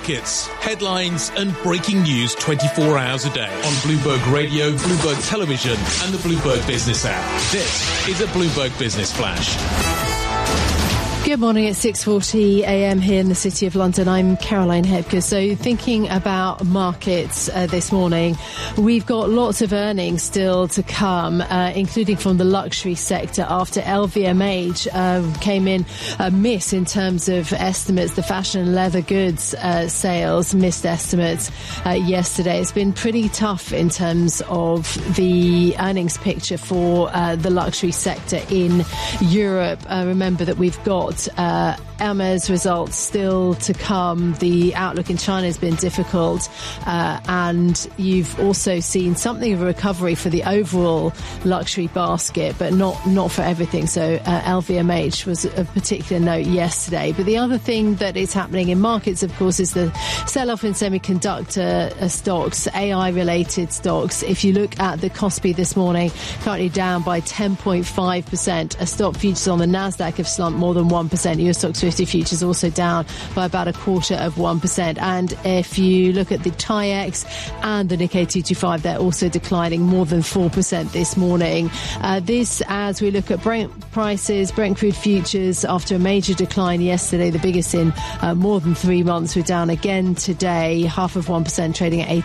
markets, headlines and breaking news 24 hours a day on Bloomberg Radio, Bloomberg Television and the Bloomberg Business app. This is a Bloomberg Business Flash. Good morning. It's 6:40 a.m. here in the City of London. I'm Caroline Hebker. So thinking about markets this morning, we've got lots of earnings still to come, including from the luxury sector after LVMH came in a miss in terms of estimates. The fashion and leather goods sales missed estimates yesterday. It's been pretty tough in terms of the earnings picture for the luxury sector in Europe. Remember that we've got Hermès results still to come. The outlook in China has been difficult, and you've also seen something of a recovery for the overall luxury basket, but not for everything. So LVMH was of particular note yesterday. But the other thing that is happening in markets, of course, is the sell-off in semiconductor stocks, AI-related stocks. If you look at the Kospi this morning, currently down by 10.5%. Stock futures on the Nasdaq have slumped more than 1%. US Stocks 50 futures also down by about 0.25%. And if you look at the TAIEX and the Nikkei 225, they're also declining more than 4% this morning. This as we look at Brent prices, Brent crude futures after a major decline yesterday, the biggest in more than 3 months. We're down again today, 0.5%, trading at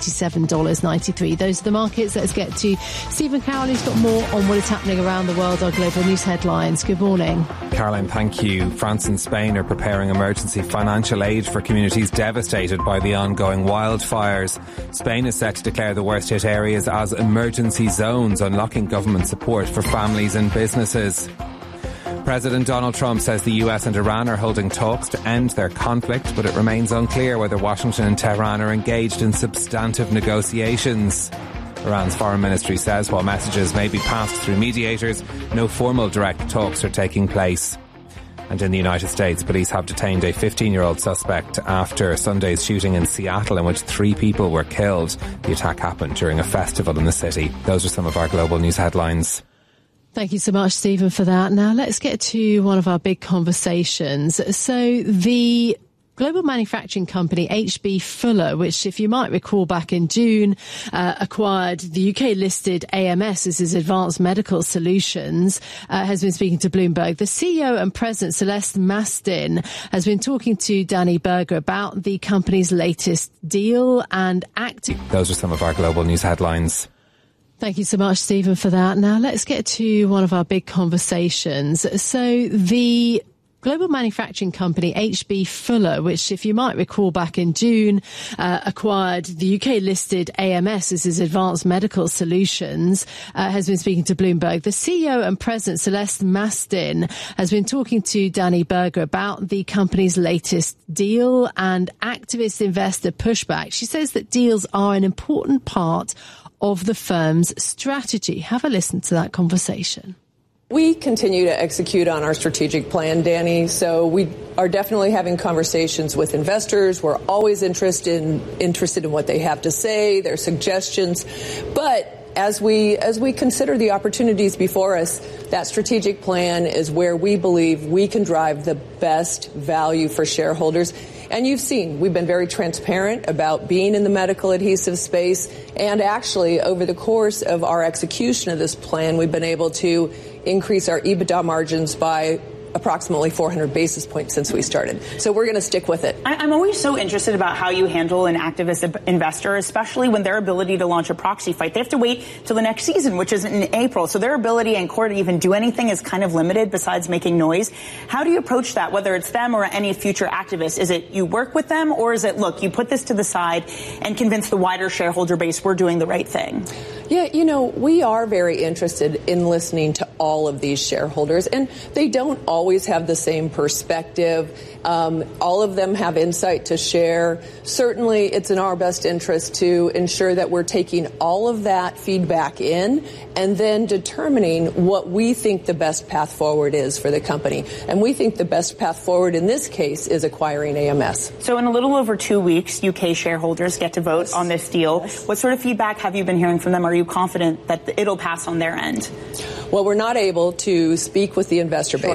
$87.93. Those are the markets. Let's get to Stephen Carroll, who's got more on what is happening around the world, our global news headlines. Good morning. Caroline, thank you. France and Spain are preparing emergency financial aid for communities devastated by the ongoing wildfires. Spain is set to declare the worst hit areas as emergency zones, unlocking government support for families and businesses. President Donald Trump says the US and Iran are holding talks to end their conflict, but it remains unclear whether Washington and Tehran are engaged in substantive negotiations. Iran's foreign ministry says while messages may be passed through mediators, no formal direct talks are taking place. And in the United States, police have detained a 15-year-old suspect after Sunday's shooting in Seattle in which 3 people were killed. The attack happened during a festival in the city. Those are some of our global news headlines. Thank you so much, Stephen, for that. Now let's get to one of our big conversations. So the global manufacturing company HB Fuller, which, if you might recall, back in June, acquired the UK-listed AMS, this is Advanced Medical Solutions, has been speaking to Bloomberg. The CEO and President, Celeste Mastin, has been talking to Danny Berger about the company's latest deal and Those are some of our global news headlines. Thank you so much, Stephen, for that. Now let's get to one of our big conversations. So the global manufacturing company HB Fuller, which, if you might recall, back in June, acquired the UK-listed AMS, this is Advanced Medical Solutions, has been speaking to Bloomberg. The CEO and President, Celeste Mastin, has been talking to Danny Berger about the company's latest deal and activist investor pushback. She says that deals are an important part of the firm's strategy. Have a listen to that conversation. We continue to execute on our strategic plan, Danny. So we are definitely having conversations with investors. We're always interested in what they have to say, their suggestions. But as we consider the opportunities before us, that strategic plan is where we believe we can drive the best value for shareholders. And you've seen, we've been very transparent about being in the medical adhesive space. And actually, over the course of our execution of this plan, we've been able to increase our EBITDA margins by approximately 400 basis points since we started. So we're going to stick with it. I'm always so interested about how you handle an activist investor, especially when their ability to launch a proxy fight. They have to wait till the next season, which is in April. So their ability in court to even do anything is kind of limited besides making noise. How do you approach that, whether it's them or any future activists? Is it you work with them, or is it, look, you put this to the side and convince the wider shareholder base we're doing the right thing? Yeah, we are very interested in listening to all of these shareholders, and they don't always have the same perspective. All of them have insight to share. Certainly, it's in our best interest to ensure that we're taking all of that feedback in and then determining what we think the best path forward is for the company. And we think the best path forward in this case is acquiring AMS. So in a little over 2 weeks, UK shareholders get to vote on this deal. Yes. What sort of feedback have you been hearing from them? Are you confident that it'll pass on their end? Well, we're not able to speak with the investor base.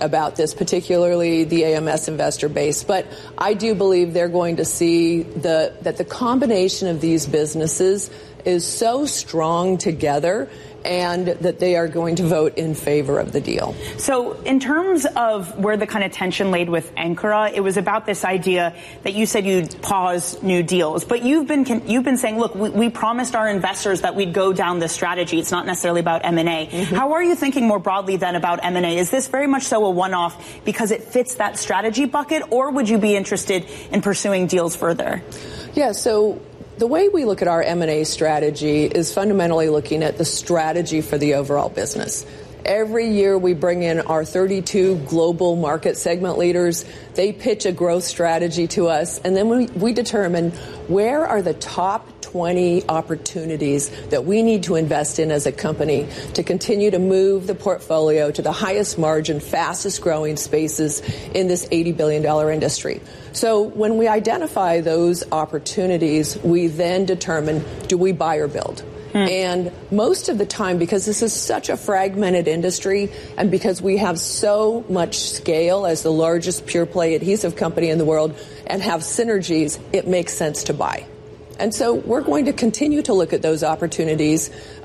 about this, particularly the AMS investor base. But I do believe they're going to see that the combination of these businesses is so strong together, and that they are going to vote in favor of the deal. So in terms of where the kind of tension laid with Ankara, it was about this idea that you said you'd pause new deals. But you've been saying, look, we promised our investors that we'd go down this strategy. It's not necessarily about M&A. Mm-hmm. How are you thinking more broadly then about M&A? Is this very much so a one-off because it fits that strategy bucket, or would you be interested in pursuing deals further? Yeah, so the way we look at our M&A strategy is fundamentally looking at the strategy for the overall business. Every year we bring in our 32 global market segment leaders. They pitch a growth strategy to us, and then we determine where are the top 20 opportunities that we need to invest in as a company to continue to move the portfolio to the highest margin, fastest growing spaces in this $80 billion industry. So when we identify those opportunities, we then determine, do we buy or build? And most of the time, because this is such a fragmented industry and because we have so much scale as the largest pure play adhesive company in the world and have synergies, it makes sense to buy. And so we're going to continue to look at those opportunities,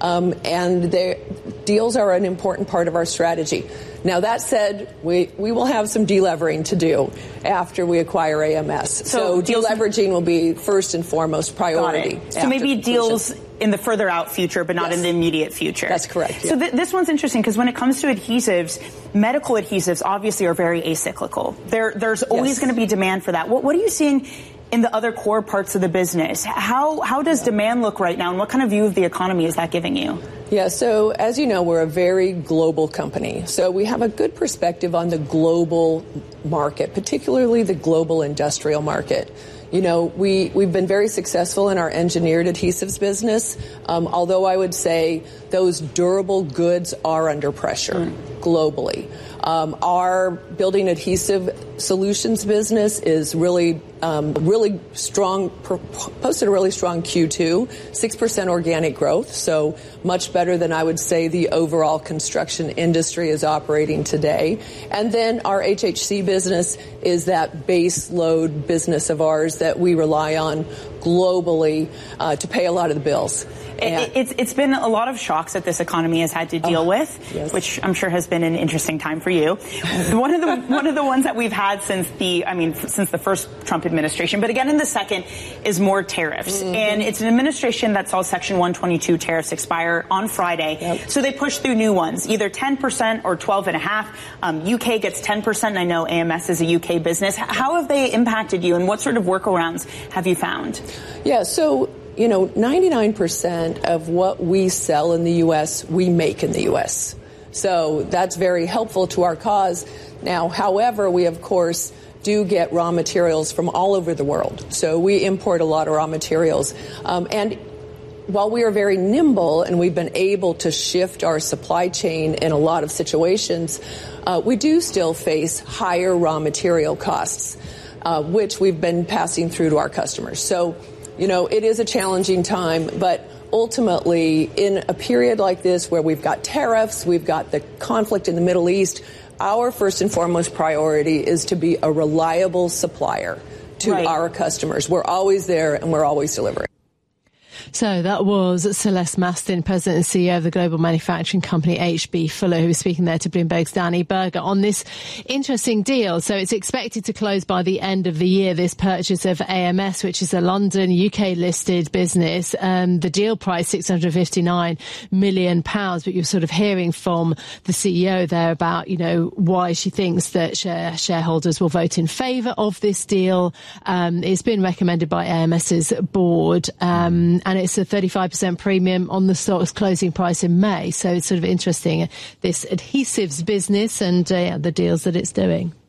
and deals are an important part of our strategy. Now, that said, we will have some delevering to do after we acquire AMS. So deleveraging will be first and foremost priority. So maybe deals in the further out future, but not in the immediate future. That's correct. Yeah. So this one's interesting because when it comes to adhesives, medical adhesives obviously are very acyclical. There's always going to be demand for that. What are you seeing in the other core parts of the business? How does demand look right now, and what kind of view of the economy is that giving you? Yeah, so as you know, we're a very global company. So we have a good perspective on the global market, particularly the global industrial market. You know, we've been very successful in our engineered adhesives business, although I would say those durable goods are under pressure globally. Our building adhesive solutions business is really strong, posted a really strong Q2, 6% organic growth, so much better than I would say the overall construction industry is operating today. And then our HHC business is that base load business of ours that we rely on globally to pay a lot of the bills. It's been a lot of shocks that this economy has had to deal with, which I'm sure has been an interesting time for you. One of the ones that we've had since the first Trump administration, but again in the second, is more tariffs. And it's an administration that saw Section 122 tariffs expire on Friday. So they pushed through new ones, either 10% or 12.5%. UK gets 10%, and I know AMS is a UK business. How have they impacted you, and what sort of workarounds have you found? Yeah, so 99% of what we sell in the U.S., we make in the U.S. So that's very helpful to our cause. Now, however, we, of course, do get raw materials from all over the world. So we import a lot of raw materials. And while we are very nimble and we've been able to shift our supply chain in a lot of situations, we do still face higher raw material costs, which we've been passing through to our customers. So it is a challenging time, but ultimately, in a period like this where we've got tariffs, we've got the conflict in the Middle East, our first and foremost priority is to be a reliable supplier to our customers. We're always there and we're always delivering. So that was Celeste Mastin, President and CEO of the global manufacturing company H.B. Fuller, who was speaking there to Bloomberg's Danny Berger on this interesting deal. So it's expected to close by the end of the year, this purchase of AMS, which is a London, UK-listed business. The deal price, £659 million. But you're sort of hearing from the CEO there about, why she thinks that shareholders will vote in favour of this deal. It's been recommended by AMS's board, and it's a 35% premium on the stock's closing price in May. So it's sort of interesting, this adhesives business and the deals that it's doing.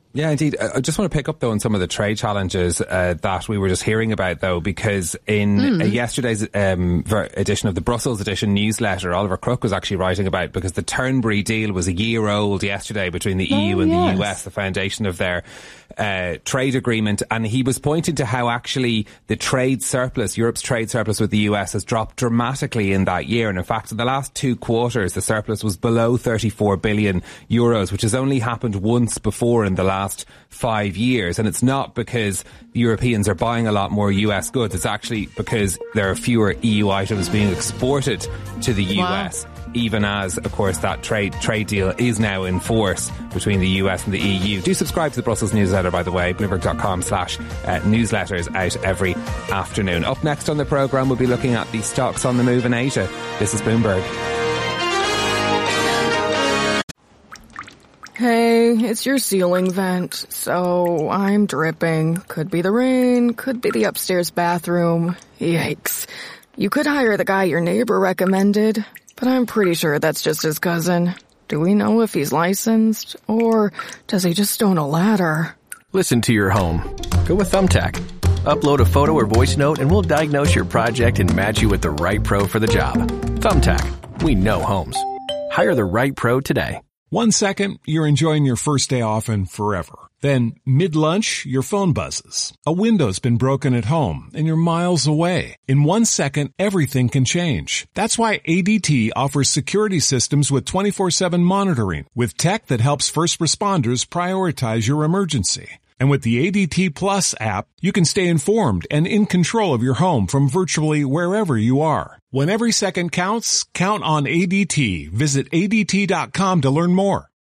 Yeah, indeed. I just want to pick up, though, on some of the trade challenges that we were just hearing about, though, because in yesterday's edition of the Brussels edition newsletter, Oliver Crook was actually writing about, because the Turnberry deal was a year old yesterday between the EU and the US, the foundation of their trade agreement, and he was pointing to how actually the trade surplus, Europe's trade surplus with the US, has dropped dramatically in that year. And in fact, in the last 2 quarters, the surplus was below 34 billion euros, which has only happened once before in the last 5 years. And it's not because Europeans are buying a lot more US goods. It's actually because there are fewer EU items being exported to the US. Even as, of course, that trade deal is now in force between the US and the EU. Do subscribe to the Brussels newsletter, by the way, Bloomberg.com/newsletters, out every afternoon. Up next on the programme, we'll be looking at the stocks on the move in Asia. This is Bloomberg. Hey, it's your ceiling vent, so I'm dripping. Could be the rain, could be the upstairs bathroom. Yikes. You could hire the guy your neighbor recommended, but I'm pretty sure that's just his cousin. Do we know if he's licensed, or does he just own a ladder? Listen to your home. Go with Thumbtack. Upload a photo or voice note and we'll diagnose your project and match you with the right pro for the job. Thumbtack. We know homes. Hire the right pro today. 1 second, you're enjoying your first day off and forever. Then, mid-lunch, your phone buzzes. A window's been broken at home, and you're miles away. In 1 second, everything can change. That's why ADT offers security systems with 24/7 monitoring, with tech that helps first responders prioritize your emergency. And with the ADT Plus app, you can stay informed and in control of your home from virtually wherever you are. When every second counts, count on ADT. Visit ADT.com to learn more.